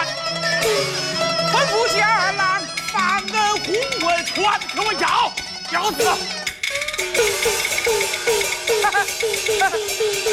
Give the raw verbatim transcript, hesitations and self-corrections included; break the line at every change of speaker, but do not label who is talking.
传，吩咐下郎把恩公文传给我要，要死！